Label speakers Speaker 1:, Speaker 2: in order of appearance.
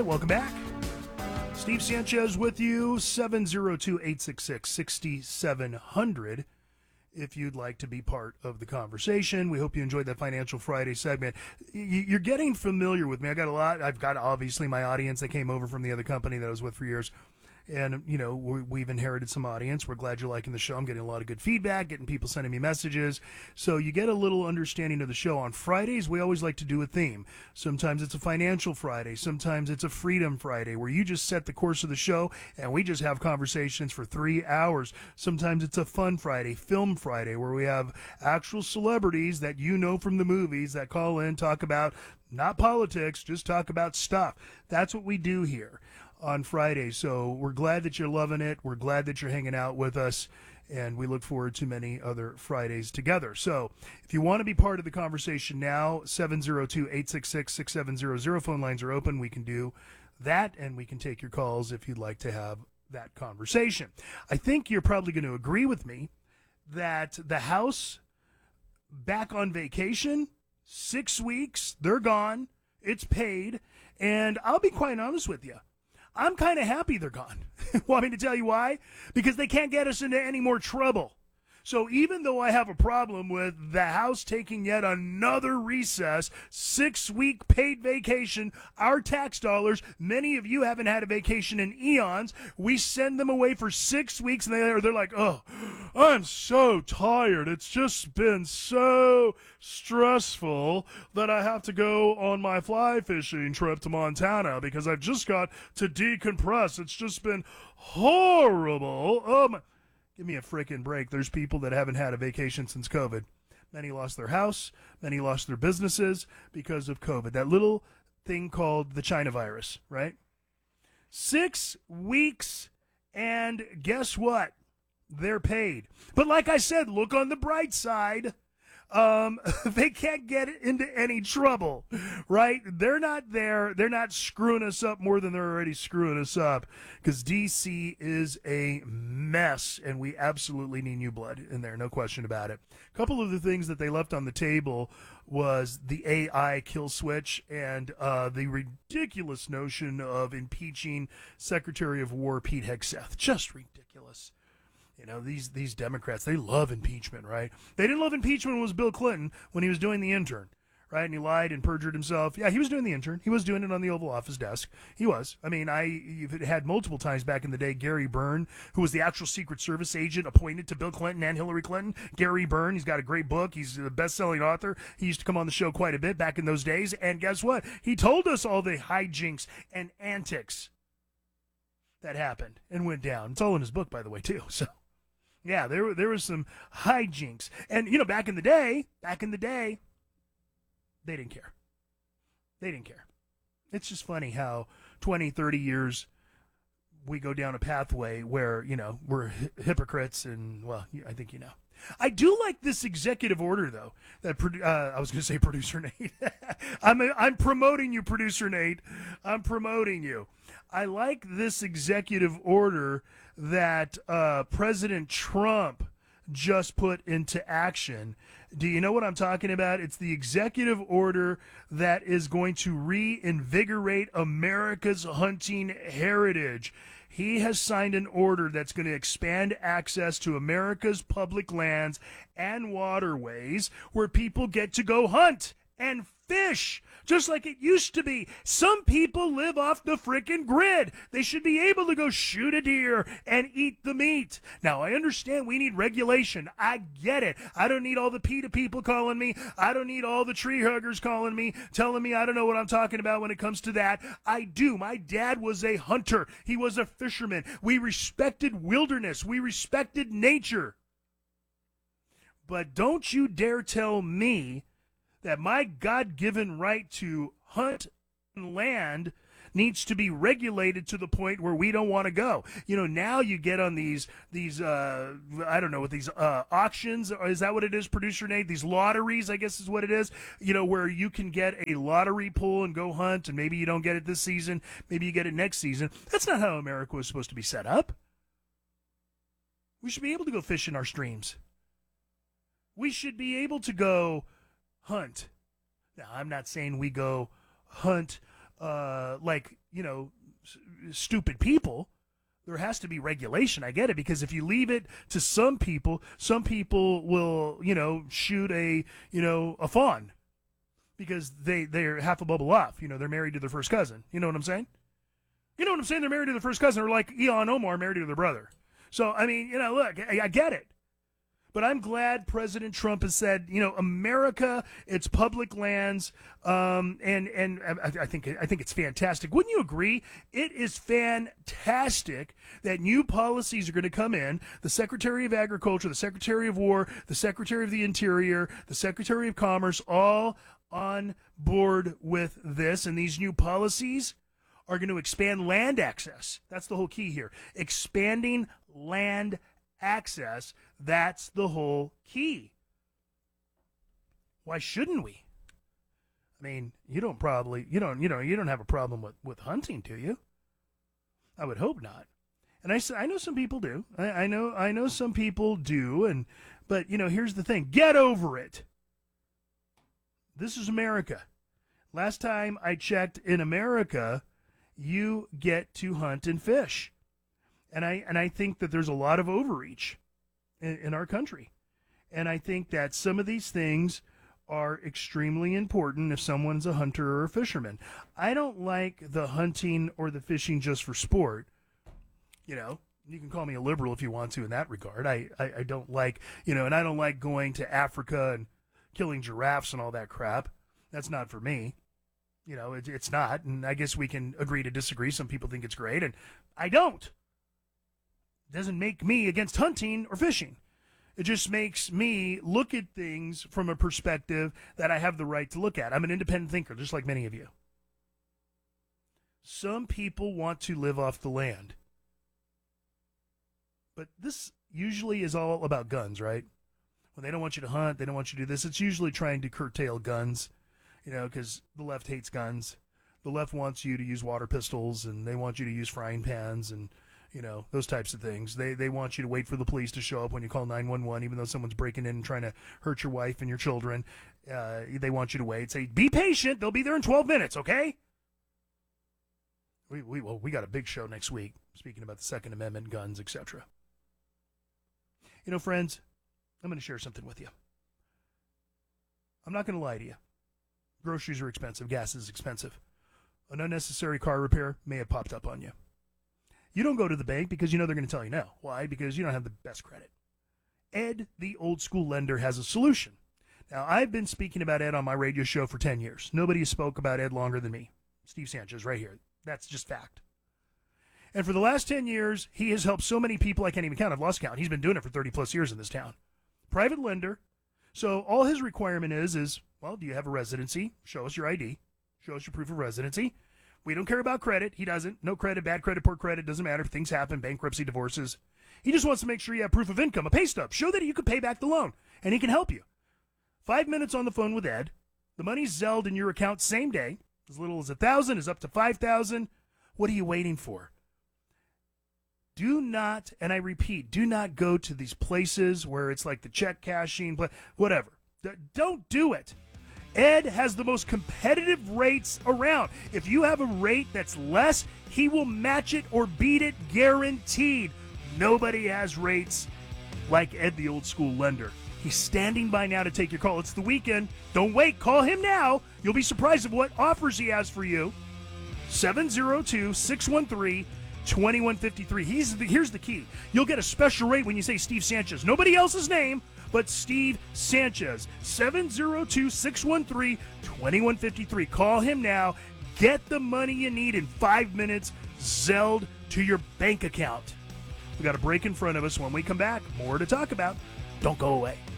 Speaker 1: welcome back. Steve Sanchez with you, 702-866-6700. If you'd like to be part of the conversation, we hope you enjoyed that Financial Friday segment. You're getting familiar with me. I've got obviously my audience that came over from the other company that I was with for years. And, you know, we've inherited some audience. We're glad you're liking the show. I'm getting a lot of good feedback, getting people sending me messages. So you get a little understanding of the show. On Fridays, we always like to do a theme. Sometimes it's a Financial Friday. Sometimes it's a Freedom Friday, where you just set the course of the show and we just have conversations for 3 hours. Sometimes it's a Fun Friday, Film Friday, where we have actual celebrities that you know from the movies that call in, talk about not politics, just talk about stuff. That's what we do here on Friday. So we're glad that you're loving it. We're glad that you're hanging out with us, and we look forward to many other Fridays together. So if you want to be part of the conversation now, 702-866-6700. Phone lines are open. We can do that, and we can take your calls if you'd like to have that conversation. I think you're probably going to agree with me that the House back on vacation, 6 weeks, they're gone, it's paid, and I'll be quite honest with you. I'm kind of happy they're gone. Want me to tell you why? Because they can't get us into any more trouble. So even though I have a problem with the House taking yet another recess, 6-week paid vacation, our tax dollars, many of you haven't had a vacation in eons, we send them away for 6 weeks, and they're like, oh, I'm so tired. It's just been so stressful that I have to go on my fly fishing trip to Montana because I've just got to decompress. It's just been horrible. Oh my. Give me a frickin' break. There's people that haven't had a vacation since COVID. Many lost their house. Many lost their businesses because of COVID. That little thing called the China virus, right? 6 weeks, and guess what? They're paid. But like I said, look on the bright side. They can't get into any trouble, right? They're not there. They're not screwing us up more than they're already screwing us up, because D.C. is a mess, and we absolutely need new blood in there, no question about it. A couple of the things that they left on the table was the AI kill switch and the ridiculous notion of impeaching Secretary of War Pete Hegseth. Just ridiculous. You know, these Democrats, they love impeachment, right? They didn't love impeachment when it was Bill Clinton when he was doing the intern, right? And he lied and perjured himself. Yeah, he was doing the intern. He was doing it on the Oval Office desk. He was. I mean, you've had multiple times back in the day, Gary Byrne, who was the actual Secret Service agent appointed to Bill Clinton and Hillary Clinton. Gary Byrne, he's got a great book. He's a best-selling author. He used to come on the show quite a bit back in those days. And guess what? He told us all the hijinks and antics that happened and went down. It's all in his book, by the way, too, so. Yeah, there was some hijinks. And, you know, back in the day, they didn't care. They didn't care. It's just funny how 20, 30 years we go down a pathway where, you know, we're hypocrites and, well, I think you know. I do like this executive order, though, that I was going to say Producer Nate. I'm promoting you, Producer Nate. I'm promoting you. I like this executive order that President Trump just put into action. Do you know what I'm talking about? It's the executive order that is going to reinvigorate America's hunting heritage. He has signed an order that's going to expand access to America's public lands and waterways where people get to go hunt and fish, just like it used to be. Some people live off the frickin' grid. They should be able to go shoot a deer and eat the meat. Now, I understand we need regulation. I get it. I don't need all the PETA people calling me. I don't need all the tree huggers calling me, telling me I don't know what I'm talking about when it comes to that. I do. My dad was a hunter. He was a fisherman. We respected wilderness. We respected nature. But don't you dare tell me that my God-given right to hunt land needs to be regulated to the point where we don't want to go. You know, now you get on these I don't know what these auctions, is that what it is, Producer Nate? These lotteries, I guess is what it is, you know, where you can get a lottery pool and go hunt, and maybe you don't get it this season, maybe you get it next season. That's not how America was supposed to be set up. We should be able to go fish in our streams. We should be able to go hunt. Now, I'm not saying we go hunt like, stupid people. There has to be regulation. I get it, because if you leave it to some people will, shoot a fawn because they're half a bubble off. They're married to their first cousin. You know what I'm saying? They're married to their first cousin, or like Ilhan Omar married to their brother. So, I mean, look, I get it. But I'm glad President Trump has said, America, it's public lands, and I think it's fantastic. Wouldn't you agree? It is fantastic that new policies are going to come in. The Secretary of Agriculture, the Secretary of War, the Secretary of the Interior, the Secretary of Commerce, all on board with this, and these new policies are going to expand land access. That's the whole key here. Expanding land access. That's the whole key. Why shouldn't we? I mean, you don't have a problem with hunting, do you? I would hope not. And I know some people do. I know some people do, but here's the thing. Get over it. This is America. Last time I checked, in America, you get to hunt and fish. And I think that there's a lot of overreach in our country. And I think that some of these things are extremely important if someone's a hunter or a fisherman. I don't like the hunting or the fishing just for sport. You can call me a liberal if you want to in that regard. I don't like, and I don't like going to Africa and killing giraffes and all that crap. That's not for me. It's not. And I guess we can agree to disagree. Some people think it's great, and I don't. Doesn't make me against hunting or fishing. It just makes me look at things from a perspective that I have the right to look at. I'm an independent thinker, just like many of you. Some people want to live off the land. But this usually is all about guns, right? When they don't want you to hunt, they don't want you to do this, it's usually trying to curtail guns, because the left hates guns. The left wants you to use water pistols, and they want you to use frying pans and those types of things. They want you to wait for the police to show up when you call 911, even though someone's breaking in and trying to hurt your wife and your children. They want you to wait. Say, be patient. They'll be there in 12 minutes, okay? We got a big show next week, speaking about the Second Amendment, guns, etc. Friends, I'm going to share something with you. I'm not going to lie to you. Groceries are expensive. Gas is expensive. An unnecessary car repair may have popped up on you. You don't go to the bank because they're going to tell you no. Why? Because you don't have the best credit. Ed, the old school lender, has a solution. Now, I've been speaking about Ed on my radio show for 10 years. Nobody has spoke about Ed longer than me. Steve Sanchez, right here. That's just fact. And for the last 10 years, he has helped so many people I can't even count. I've lost count. He's been doing it for 30 plus years in this town. Private lender. So all his requirement is, well, do you have a residency? Show us your ID. Show us your proof of residency. We don't care about credit. He doesn't. No credit, bad credit, poor credit. Doesn't matter. Things happen. Bankruptcy, divorces. He just wants to make sure you have proof of income, a pay stub. Show that you can pay back the loan, and he can help you. 5 minutes on the phone with Ed. The money's Zelled in your account same day. As little as $1,000 is up to $5,000. What are you waiting for? Do not, and I repeat, do not go to these places where it's like the check cashing, whatever. Don't do it. Ed has the most competitive rates around. If you have a rate that's less, he will match it or beat it, guaranteed. Nobody has rates like Ed, the old school lender. He's standing by now to take your call. It's the weekend. Don't wait. Call him now. You'll be surprised at what offers he has for you. 702-613-2153. Here's the key. You'll get a special rate when you say Steve Sanchez. Nobody else's name, but Steve Sanchez. 702-613-2153. Call him now. Get the money you need in 5 minutes, Zelled to your bank account. We got a break in front of us. When we come back, more to talk about. Don't go away.